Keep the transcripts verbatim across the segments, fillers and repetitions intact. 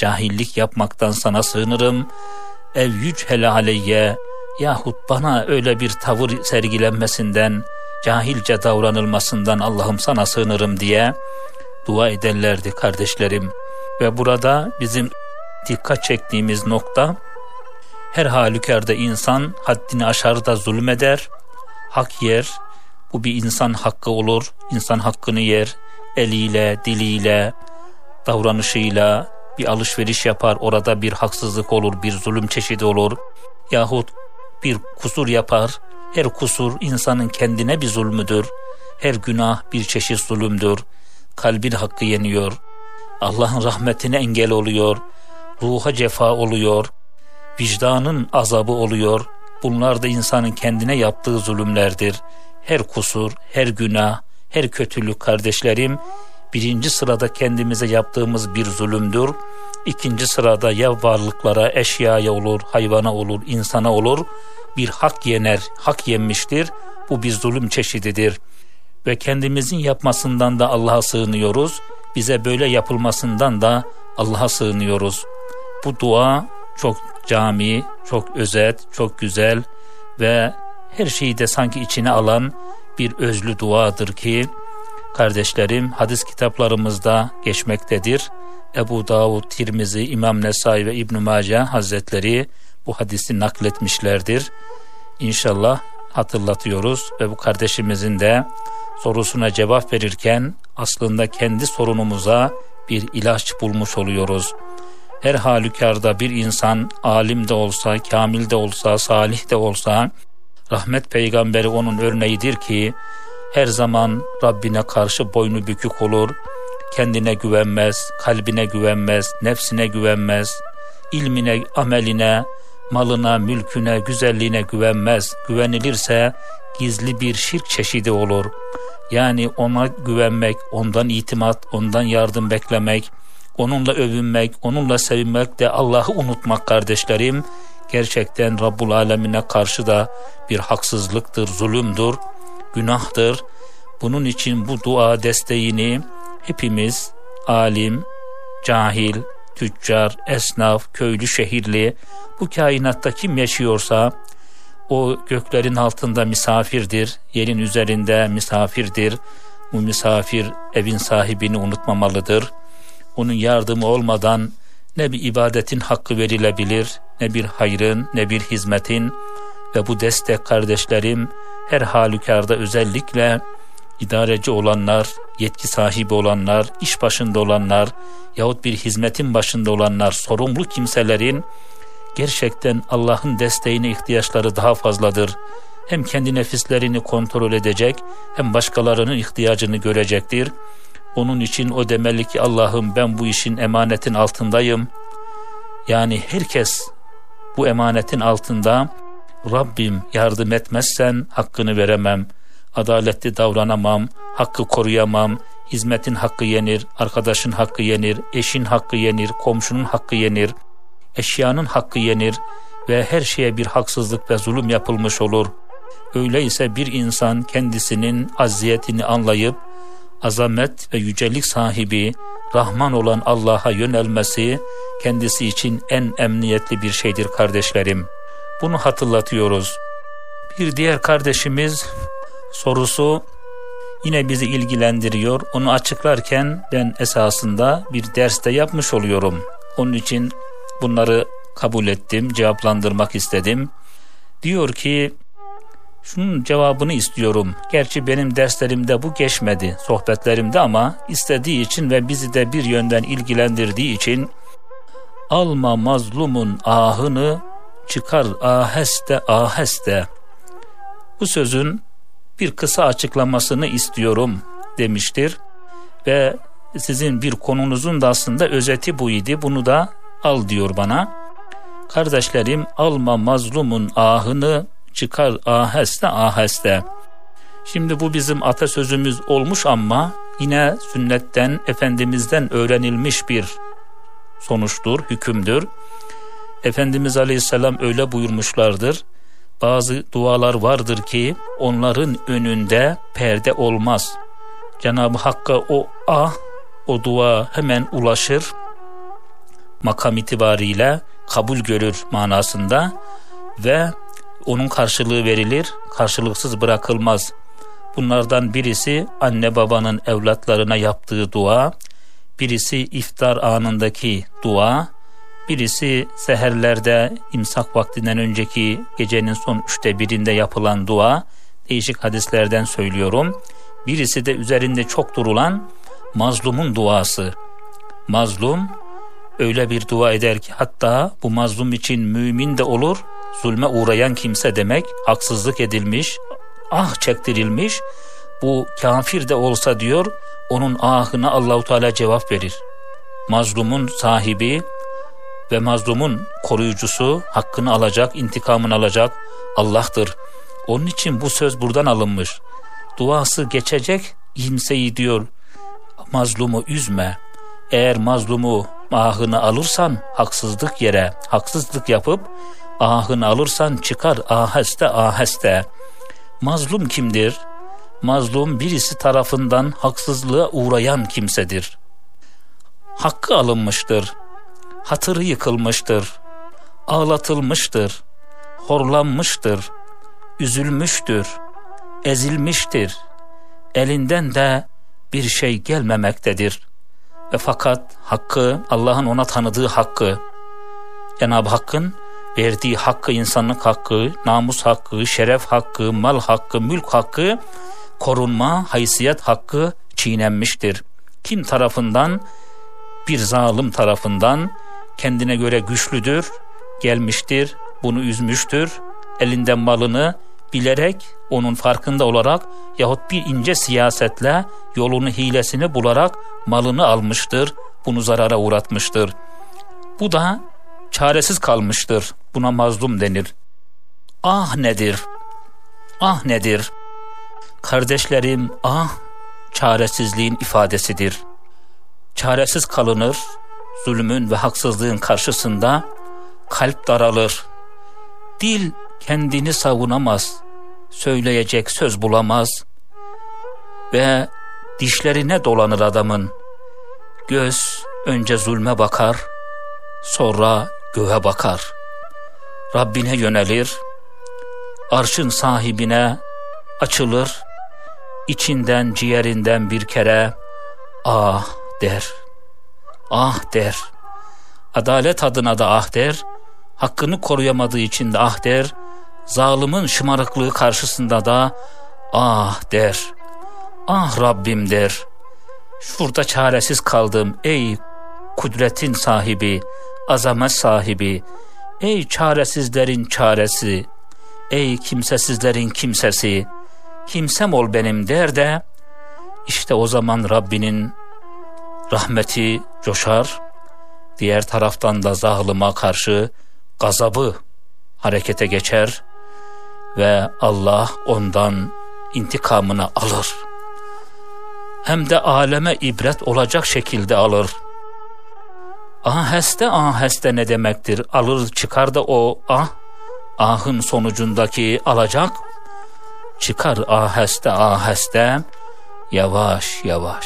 cahillik yapmaktan sana sığınırım. Ev yüchele aleyye, yahut bana öyle bir tavır sergilenmesinden, cahilce davranılmasından Allah'ım sana sığınırım diye dua ederlerdi kardeşlerim. Ve burada bizim dikkat çektiğimiz nokta, her halükarda insan haddini aşar da zulmeder, hak yer. Bu bir insan hakkı olur, insan hakkını yer, eliyle, diliyle, davranışıyla bir alışveriş yapar, orada bir haksızlık olur, bir zulüm çeşidi olur. Yahut bir kusur yapar, her kusur insanın kendine bir zulmüdür, her günah bir çeşit zulümdür. Kalbin hakkı yeniyor, Allah'ın rahmetine engel oluyor, ruha cefa oluyor, vicdanın azabı oluyor. Bunlar da insanın kendine yaptığı zulümlerdir. Her kusur, her günah, her kötülük kardeşlerim, birinci sırada kendimize yaptığımız bir zulümdür. İkinci sırada ya varlıklara, eşyaya olur, hayvana olur, insana olur, bir hak yener, hak yenmiştir. Bu bir zulüm çeşididir. Ve kendimizin yapmasından da Allah'a sığınıyoruz. Bize böyle yapılmasından da Allah'a sığınıyoruz. Bu dua çok cami, çok özet, çok güzel ve her şeyi de sanki içine alan bir özlü duadır ki kardeşlerim hadis kitaplarımızda geçmektedir. Ebu Davud, Tirmizi, İmam Nesai ve İbn-i Mace Hazretleri bu hadisi nakletmişlerdir. İnşallah hatırlatıyoruz ve bu kardeşimizin de sorusuna cevap verirken aslında kendi sorunumuza bir ilaç bulmuş oluyoruz. Her halükarda bir insan alim de olsa, kamil de olsa, salih de olsa, rahmet peygamberi onun örneğidir ki her zaman Rabbine karşı boynu bükük olur, kendine güvenmez, kalbine güvenmez, nefsine güvenmez, ilmine, ameline, malına, mülküne, güzelliğine güvenmez. Güvenilirse gizli bir şirk çeşidi olur. Yani ona güvenmek, ondan itimat, ondan yardım beklemek, onunla övünmek, onunla sevinmek de Allah'ı unutmak kardeşlerim, gerçekten Rabbul Alemine karşı da bir haksızlıktır, zulümdür, günahtır. Bunun için bu dua desteğini hepimiz, alim, cahil, tüccar, esnaf, köylü, şehirli, bu kainatta kim yaşıyorsa o göklerin altında misafirdir, yerin üzerinde misafirdir. Bu misafir evin sahibini unutmamalıdır. Onun yardımı olmadan ne bir ibadetin hakkı verilebilir, ne bir hayrın, ne bir hizmetin. Ve bu destek kardeşlerim her halükarda özellikle idareci olanlar, yetki sahibi olanlar, iş başında olanlar yahut bir hizmetin başında olanlar, sorumlu kimselerin gerçekten Allah'ın desteğine ihtiyaçları daha fazladır. Hem kendi nefislerini kontrol edecek, hem başkalarının ihtiyacını görecektir. Onun için o demeli ki Allah'ım ben bu işin emanetin altındayım. Yani herkes bu emanetin altında. Rabbim yardım etmezsen hakkını veremem, adaletli davranamam, hakkı koruyamam, hizmetin hakkı yenir, arkadaşın hakkı yenir, eşin hakkı yenir, komşunun hakkı yenir, eşyanın hakkı yenir ve her şeye bir haksızlık ve zulüm yapılmış olur. Öyleyse bir insan kendisinin acziyetini anlayıp azamet ve yücelik sahibi, Rahman olan Allah'a yönelmesi kendisi için en emniyetli bir şeydir kardeşlerim. Bunu hatırlatıyoruz. Bir diğer kardeşimiz sorusu yine bizi ilgilendiriyor. Onu açıklarken ben esasında bir derste yapmış oluyorum. Onun için bunları kabul ettim, cevaplandırmak istedim. Diyor ki, şunun cevabını istiyorum. Gerçi benim derslerimde bu geçmedi, sohbetlerimde, ama istediği için ve bizi de bir yönden ilgilendirdiği için alma mazlumun ahını çıkar aheste aheste. Bu sözün bir kısa açıklamasını istiyorum demiştir. Ve sizin bir konunuzun da aslında özeti bu idi. Bunu da al diyor bana. Kardeşlerim, alma mazlumun ahını çıkar aheste aheste. Şimdi bu bizim atasözümüz olmuş ama yine sünnetten, Efendimiz'den öğrenilmiş bir sonuçtur, hükümdür. Efendimiz Aleyhisselam öyle buyurmuşlardır. Bazı dualar vardır ki onların önünde perde olmaz. Cenab-ı Hakk'a o ah, o dua hemen ulaşır. makam itibariyle kabul görür manasında ve onun karşılığı verilir, karşılıksız bırakılmaz. Bunlardan birisi anne babanın evlatlarına yaptığı dua, birisi iftar anındaki dua, birisi seherlerde imsak vaktinden önceki gecenin son üçte birinde yapılan dua, değişik hadislerden söylüyorum. Birisi de üzerinde çok durulan mazlumun duası. Mazlum öyle bir dua eder ki hatta bu mazlum için mümin de olur, zulme uğrayan kimse demek, haksızlık edilmiş, ah çektirilmiş, bu kafir de olsa diyor, onun ahına Allahu Teala cevap verir. Mazlumun sahibi ve mazlumun koruyucusu hakkını alacak, intikamını alacak Allah'tır. Onun için bu söz buradan alınmış. Duası geçecek kimseyi diyor, mazlumu üzme. Eğer mazlumu ahını alırsan, haksızlık yere haksızlık yapıp ahını alırsan çıkar aheste aheste. Mazlum kimdir? Mazlum birisi tarafından haksızlığa uğrayan kimsedir. Hakkı alınmıştır, hatırı yıkılmıştır, ağlatılmıştır, horlanmıştır, üzülmüştür, ezilmiştir. Elinden de bir şey gelmemektedir. Ve fakat hakkı, Allah'ın ona tanıdığı hakkı, Cenab-ı Hakk'ın verdiği hakkı, insanlık hakkı, namus hakkı, şeref hakkı, mal hakkı, mülk hakkı, korunma, haysiyet hakkı çiğnenmiştir. Kim tarafından? Bir zalim tarafından, kendine göre güçlüdür, gelmiştir, bunu üzmüştür, elinden malını bilerek, onun farkında olarak yahut bir ince siyasetle yolunu, hilesini bularak malını almıştır, bunu zarara uğratmıştır. Bu da çaresiz kalmıştır, buna mazlum denir. Ah nedir? Ah nedir? Kardeşlerim, ah çaresizliğin ifadesidir. Çaresiz kalınır, zulmün ve haksızlığın karşısında kalp daralır. Dil kendini savunamaz, söyleyecek söz bulamaz ve dişlerine dolanır adamın. Göz önce zulme bakar, sonra göğe bakar. Rabbine yönelir, arşın sahibine açılır, içinden ciğerinden bir kere ah der, ah der. Adalet adına da ah der, hakkını koruyamadığı için de ah der, zalimin şımarıklığı karşısında da ah der. Ah Rabbim der, şurada çaresiz kaldım ey kudretin sahibi, azamet sahibi, ey çaresizlerin çaresi, ey kimsesizlerin kimsesi, kimsem ol benim der de, işte o zaman Rabbinin rahmeti coşar, diğer taraftan da zalime karşı gazabı harekete geçer ve Allah ondan intikamını alır. Hem de aleme ibret olacak şekilde alır. Aheste aheste ne demektir? Alır çıkar da o ah, ahın sonucundaki alacak, çıkar aheste aheste, yavaş yavaş.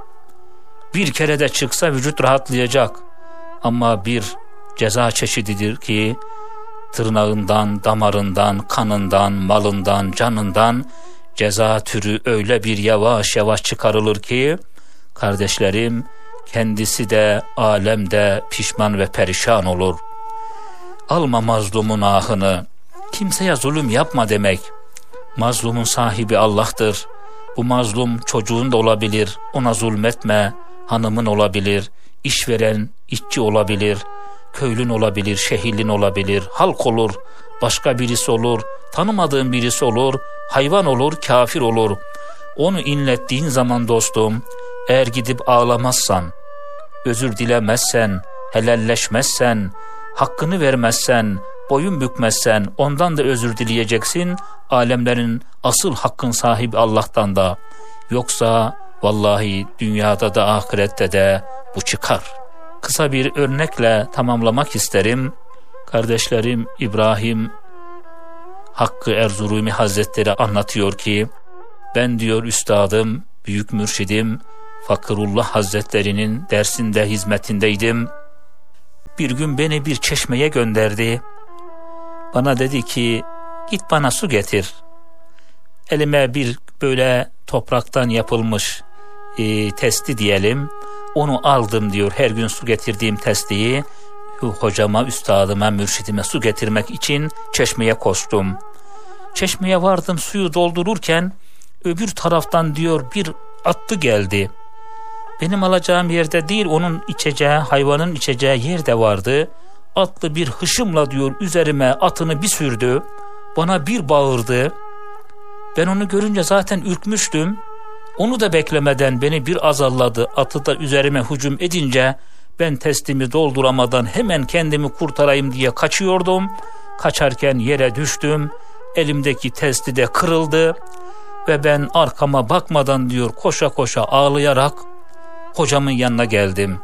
Bir kere de çıksa vücut rahatlayacak. Ama bir ceza çeşididir ki tırnağından, damarından, kanından, malından, canından ceza türü öyle bir yavaş yavaş çıkarılır ki kardeşlerim, kendisi de alem de pişman ve perişan olur. Alma mazlumun ahını, kimseye zulüm yapma demek. Mazlumun sahibi Allah'tır. Bu mazlum çocuğun da olabilir, ona zulmetme, hanımın olabilir, işveren, işçi olabilir, köylün olabilir, şehirlin olabilir, halk olur, başka birisi olur, tanımadığın birisi olur, hayvan olur, kafir olur. Onu inlettiğin zaman dostum, eğer gidip ağlamazsan, özür dilemezsen, helalleşmezsen, hakkını vermezsen, boyun bükmezsen, ondan da özür dileyeceksin, alemlerin asıl hakkın sahibi Allah'tan da. Yoksa vallahi dünyada da ahirette de bu çıkar. Kısa bir örnekle tamamlamak isterim. Kardeşlerim, İbrahim Hakkı Erzurumi Hazretleri anlatıyor ki, ben diyor üstadım, büyük mürşidim Fakirullah Hazretleri'nin dersinde hizmetindeydim. bir gün beni bir çeşmeye gönderdi. Bana dedi ki git bana su getir. Elime bir böyle topraktan yapılmış e, testi diyelim. Onu aldım diyor, her gün su getirdiğim testiyi hocama, üstadıma, mürşidime su getirmek için çeşmeye koştum. Çeşmeye vardım, suyu doldururken öbür taraftan diyor bir atlı geldi. Benim alacağım yerde değil, onun içeceği, hayvanın içeceği yerde vardı. Atlı bir hışımla diyor üzerime atını bir sürdü. Bana bir bağırdı. Ben onu görünce zaten ürkmüştüm. Onu da beklemeden beni bir azalladı. Atı da üzerime hücum edince ben testimi dolduramadan hemen kendimi kurtarayım diye kaçıyordum. Kaçarken yere düştüm. Elimdeki testi de kırıldı. Ve ben arkama bakmadan diyor koşa koşa ağlayarak hocamın yanına geldim.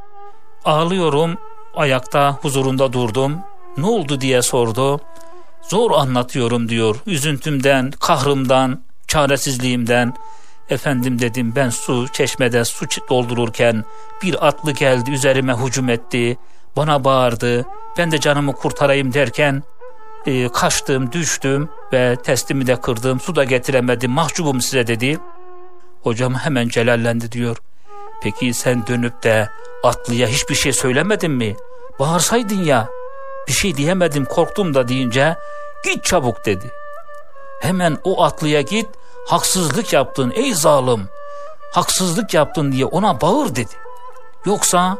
Ağlıyorum, ayakta huzurunda durdum. Ne oldu diye sordu. Zor anlatıyorum diyor, üzüntümden, kahrımdan, çaresizliğimden. Efendim dedim, ben su çeşmede su doldururken bir atlı geldi, üzerime hücum etti, bana bağırdı. Ben de canımı kurtarayım derken e, kaçtım, düştüm ve testimi de kırdım, su da getiremedim, mahcubum size dedi. Hocam hemen celallendi diyor. Peki sen dönüp de atlıya hiçbir şey söylemedin mi? Bağırsaydın ya. Bir şey diyemedim, korktum da deyince git çabuk dedi. Hemen o atlıya git, haksızlık yaptın ey zalim, haksızlık yaptın diye ona bağır dedi. Yoksa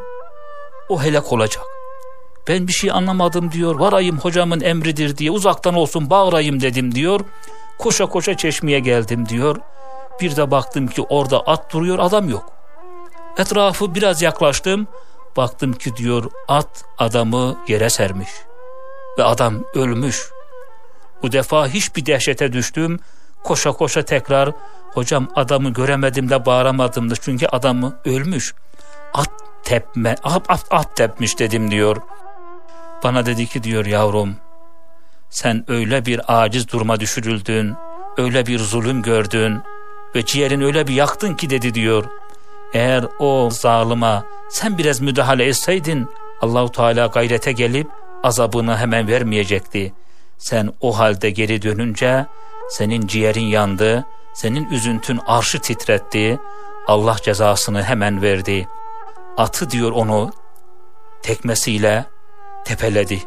o helak olacak. Ben bir şey anlamadım diyor, varayım hocamın emridir diye uzaktan olsun bağırayım dedim diyor. Koşa koşa çeşmeye geldim diyor. Bir de baktım ki orada at duruyor, adam yok. Etrafı biraz yaklaştım, baktım ki diyor at adamı yere sermiş ve adam ölmüş. Bu defa hiçbir dehşete düştüm. Koşa koşa tekrar hocam adamı göremedim de bağıramadım da çünkü adamı ölmüş. At tepme, at, at, at tepmiş dedim diyor. Bana dedi ki diyor yavrum, sen öyle bir aciz duruma düşürüldün, öyle bir zulüm gördün ve ciğerin öyle bir yaktın ki dedi diyor. Eğer o zalima sen biraz müdahale etseydin Allah-u Teala gayrete gelip azabını hemen vermeyecekti. Sen o halde geri dönünce senin ciğerin yandı, senin üzüntün arşı titretti, Allah cezasını hemen verdi. Atı diyor onu tekmesiyle tepeledi.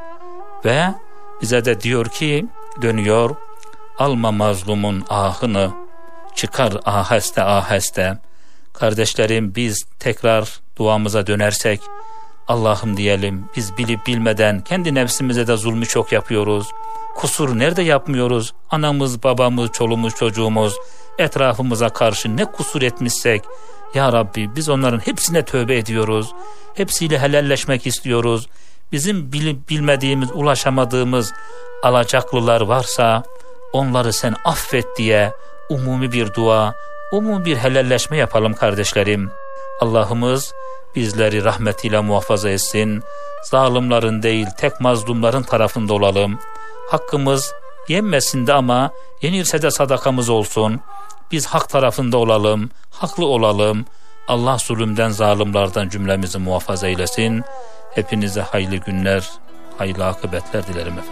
Ve bize de diyor ki dönüyor, alma mazlumun ahını, çıkar aheste aheste. Kardeşlerim, biz tekrar duamıza dönersek Allah'ım diyelim, biz bilip bilmeden kendi nefsimize de zulmü çok yapıyoruz. Kusur nerede yapmıyoruz? Anamız, babamız, çoluğumuz, çocuğumuz etrafımıza karşı ne kusur etmişsek ya Rabbi biz onların hepsine tövbe ediyoruz. Hepsiyle helalleşmek istiyoruz. Bizim bilip bilmediğimiz, ulaşamadığımız alacaklılar varsa onları sen affet diye umumi bir dua, umumi bir helalleşme yapalım kardeşlerim. Allah'ımız bizleri rahmetiyle muhafaza etsin. Zalimlerin değil tek mazlumların tarafında olalım. Hakkımız yenmesin de ama yenirse de sadakamız olsun. Biz hak tarafında olalım, haklı olalım. Allah zulümden, zalimlerden cümlemizi muhafaza eylesin. Hepinize hayırlı günler, hayırlı akıbetler dilerim efendim.